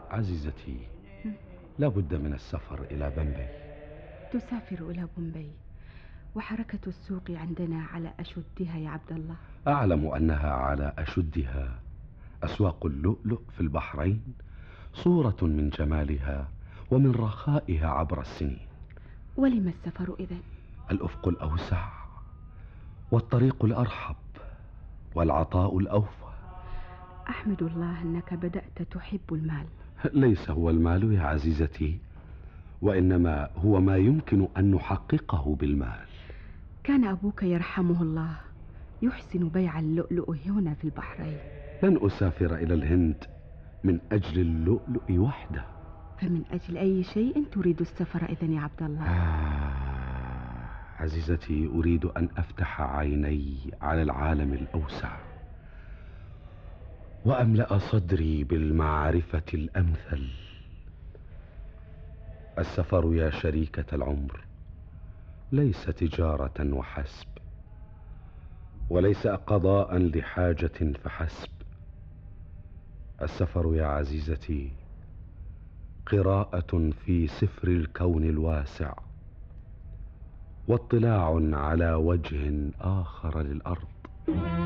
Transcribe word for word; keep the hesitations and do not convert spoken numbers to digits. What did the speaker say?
عزيزتي، لا بد من السفر إلى بمبي. تسافر إلى بومبي وحركة السوق عندنا على أشدها يا عبد الله. أعلم أنها على أشدها. أسواق اللؤلؤ في البحرين صورة من جمالها ومن رخائها عبر السنين. ولم السفر إذن؟ الأفق الأوسع والطريق الأرحب والعطاء الأوفى. أحمد الله أنك بدأت تحب المال. ليس هو المال يا عزيزتي، وإنما هو ما يمكن أن نحققه بالمال. كان أبوك يرحمه الله يحسن بيع اللؤلؤ هنا في البحرين. لن أسافر إلى الهند من أجل اللؤلؤ وحده. فمن أجل أي شيء تريد السفر إذن يا عبد الله؟ آه عزيزتي، أريد أن أفتح عيني على العالم الأوسع وأملأ صدري بالمعرفة الأمثل. السفر يا شريكة العمر ليس تجارة وحسب، وليس قضاء لحاجة فحسب. السفر يا عزيزتي قراءة في سفر الكون الواسع، واطلاع على وجه آخر للأرض.